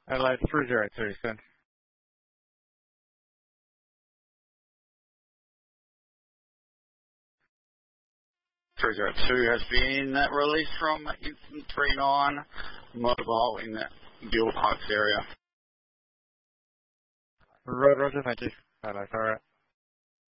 Adelaide 302, send. 302 has been released from Instant 39 mobile in the Gill Parks area. Roger, thank you. Hello, alright.